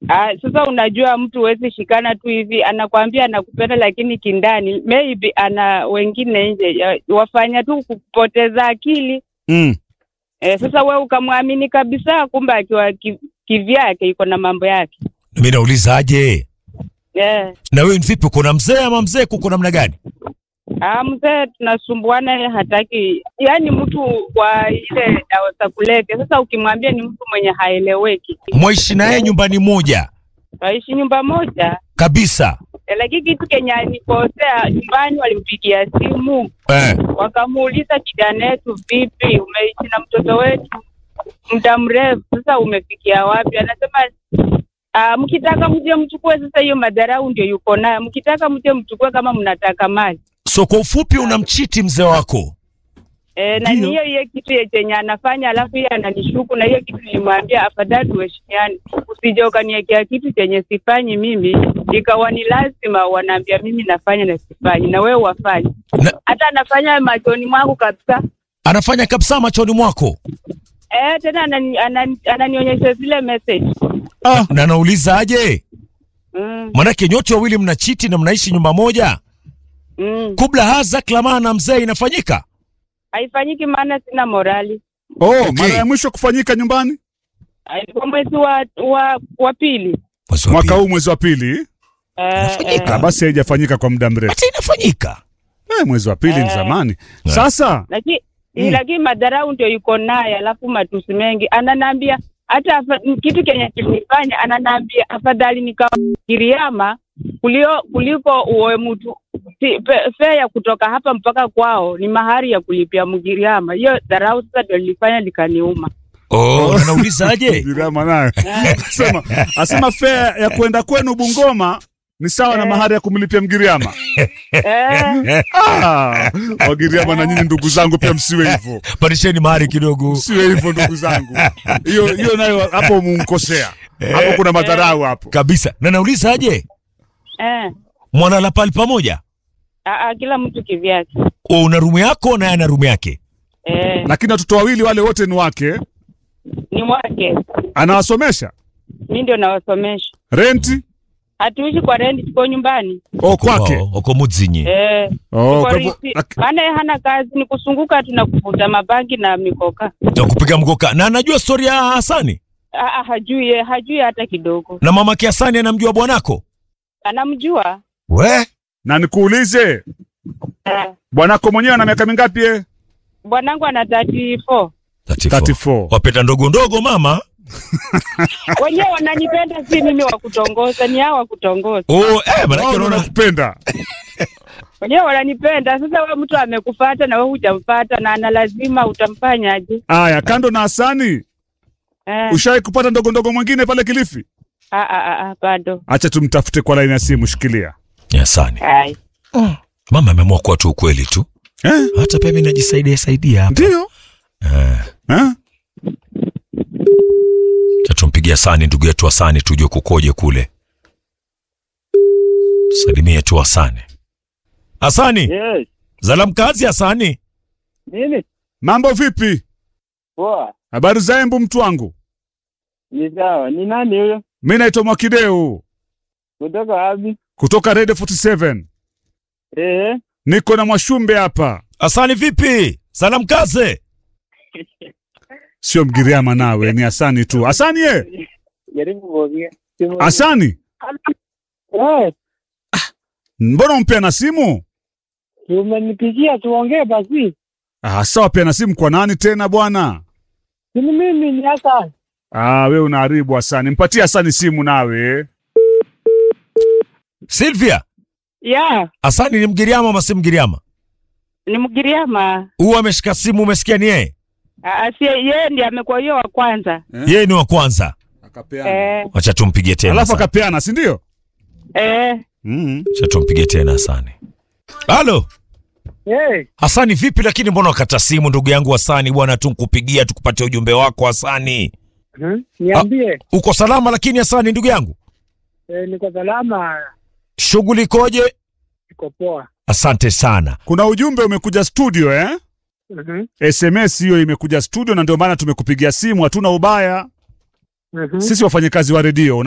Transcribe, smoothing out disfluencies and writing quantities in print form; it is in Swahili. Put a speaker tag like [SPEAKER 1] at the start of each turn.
[SPEAKER 1] Sasa unajua mtu huwezi shikana tu hivi, anakuambia anakupenda lakini kindani maybe ana wengine nje wafanya tu kupoteza akili. Sasa wewe ukamwamini kabisa, kumbe akiwa kivyake iko na mambo yake.
[SPEAKER 2] Mimi nauliza aje? Na wewe vipi, uko na mzee ama mzee kuko namna gani?
[SPEAKER 1] Mzee tunasumbuana, yeye hataki. Yaani mtu kwa ile dawa za kulevya. Sasa ukimwambia ni mtu mwenye haeleweki.
[SPEAKER 2] Mwaishi naye nyumbani moja?
[SPEAKER 1] Waishi nyumba moja
[SPEAKER 2] Kabisa.
[SPEAKER 1] Lakini kitu Kenya nikosea, nyumbani walimpigia simu. Wakamuuliza kijana wetu, vipi umeishi na mtoto wetu muda mrefu, sasa umefikia wapi? Anasema mkitaka mje mchukue. Sasa hiyo madharau ndio yuko nayo. Mkitaka mje mchukue kama mnataka mali.
[SPEAKER 2] So kwa ufupi unamchiti mzee wako?
[SPEAKER 1] Na hiyo kitu yenye anafanya, alafu yeye ananishuku, na hiyo kitu nilimwambia afadhali tuheshimiane. Usije ukaniwekea kitu chenye sifanyi mimi, ikawa ni lazima wanaambia mimi nafanya na sifanyi, na wewe wafanye. Hata anafanya machoni mwangu kabisa.
[SPEAKER 2] Anafanya kabisa machoni mwako?
[SPEAKER 1] Tena ananionyesha zile message.
[SPEAKER 2] Na nauliza aje? Manake nyote wawili mnachiti na mnaishi nyumba moja. Kubla haza klama na mzee inafanyika?
[SPEAKER 1] Haifanyiki, maana sina morali.
[SPEAKER 3] Okay. Mara ya mwisho kufanyika nyumbani?
[SPEAKER 1] Kwa mwezi wa pili.
[SPEAKER 3] Mwaka huu mwezi wa pili?
[SPEAKER 2] Inafanyika.
[SPEAKER 3] Basi haijafanyika kwa muda mrefu.
[SPEAKER 2] Hata inafanyika.
[SPEAKER 3] Mwezi wa pili ni zamani. Sasa
[SPEAKER 1] lakini madharau ndio yuko naye, alafu matusi mengi. Ananiambia hata kitu kenye kilifanya, ananiambia afadhali nikakiriama kuliko uoe mtu. Fare ya kutoka hapa mpaka kwao ni mahari ya kulipia Mgiriama. Hiyo dharau sasa ndio nilifanya likaniuma.
[SPEAKER 2] Nauliza aje?
[SPEAKER 3] Mgiriama naye. Asema fare ya kwenda kwenu Bungoma ni sawa na mahari ya kumlipia Mgiriama. Wagiriama na nyinyi ndugu zangu pia msiwe hivyo.
[SPEAKER 2] Parisheni mahari kidogo.
[SPEAKER 3] Msiwe hivyo ndugu zangu. Hiyo nayo hapo munkosea. Hapo kuna madharau hapo.
[SPEAKER 2] Kabisa. Na nauliza aje? Mwanalala pale pamoja?
[SPEAKER 1] Kila mtu kivyake.
[SPEAKER 2] Una room yako na ana room yake?
[SPEAKER 3] Lakini watoto wawili wale wote ni wake?
[SPEAKER 1] Ni wake.
[SPEAKER 3] Anawasomesha?
[SPEAKER 1] Mimi ndio nawasomesha.
[SPEAKER 3] Renti?
[SPEAKER 1] Hatuishi kwa renti, tuko nyumbani.
[SPEAKER 3] Kwake?
[SPEAKER 2] Uko Mudzinyi?
[SPEAKER 1] Maana hana kazi, ni kusunguka tu na kuvuta mabangi na mikoka.
[SPEAKER 2] Na kupiga mkoka. Na anajua story ya Hasani?
[SPEAKER 1] Hajui hata kidogo.
[SPEAKER 2] Na mama Hasani anamjua bwanako?
[SPEAKER 1] Anamjua.
[SPEAKER 3] Na nikuulize, bwanako mwenyewe ana miaka mingapi?
[SPEAKER 1] Bwanangu ana 34.
[SPEAKER 2] Wapenda ndogo ndogo mama.
[SPEAKER 1] Wenyewe wananipenda, si mimi wa kutongoza, ni hao wa kutongoza.
[SPEAKER 3] Maana unaona kupenda.
[SPEAKER 1] Wenyewe wananipenda. Sasa wewe mtu amekufuata na wewe hujamfuata, na ana lazima utamfanyaje?
[SPEAKER 3] Kando na Hasani, ushawahi kupata ndogo ndogo mwingine pale Kilifi?
[SPEAKER 1] Bado.
[SPEAKER 3] Acha tumtafute kwa line ya simu, shikilia.
[SPEAKER 2] Asante. Mama ameamua kuwa tu ukweli tu. Hata pia mimi najisaidia hapa.
[SPEAKER 3] Ndio.
[SPEAKER 2] Tumpigia Hasani, ndugu yetu Hasani, tujue kukoje kule. Salimia tu Hasani. Hasani?
[SPEAKER 4] Yes.
[SPEAKER 2] Zalamkazi Hasani.
[SPEAKER 4] Nini?
[SPEAKER 3] Mambo vipi?
[SPEAKER 4] Poa.
[SPEAKER 3] Habari za embu mtu wangu?
[SPEAKER 4] Ni sawa. Ni nani huyo?
[SPEAKER 3] Mimi naitwa Mwakideu.
[SPEAKER 4] Kutoka wapi?
[SPEAKER 3] Kutoka Radio 47. Niko na Mwashumbe hapa.
[SPEAKER 2] Hasani vipi? Zalamkaze.
[SPEAKER 3] Sio Mgiriama nawe, ni Hasani tu. Hasani
[SPEAKER 4] Jaribu kuongea.
[SPEAKER 3] Hasani? Mbona umpea na simu?
[SPEAKER 4] Umenipigia tuongee basi.
[SPEAKER 3] Sawa, pia na simu kwa nani tena bwana?
[SPEAKER 4] Ni mimi, ni Hasani.
[SPEAKER 3] Wewe unaharibu Hasani. Mpatie Hasani simu nawe.
[SPEAKER 2] Sylvia. Hasani ni Mgiriama ama si Mgiriama?
[SPEAKER 1] Ni Mgiriama.
[SPEAKER 2] Huyu ameshika simu, umesikia ni yeye?
[SPEAKER 1] Yeye ndiye amekuwa hiyo wa kwanza.
[SPEAKER 2] Yeye ni wa kwanza.
[SPEAKER 3] Akapeana.
[SPEAKER 2] Acha tumpigie tena.
[SPEAKER 3] Alafu akapeana, si ndio?
[SPEAKER 2] Acha tumpigie tena Hasani. Halo. Hasani vipi, lakini mbona wakata simu ndugu yangu Hasani bwana, tunkupigia tukupatie ujumbe wako Hasani.
[SPEAKER 4] Niambie.
[SPEAKER 2] Uko salama lakini Hasani ndugu yangu?
[SPEAKER 4] Niko salama.
[SPEAKER 2] Shughuli koje?
[SPEAKER 4] Niko poa.
[SPEAKER 2] Asante sana.
[SPEAKER 3] Kuna ujumbe umekuja studio SMS hiyo imekuja studio, na ndio maana tumekupigia simu, hatuna ubaya. Sisi wafanyakazi wa redio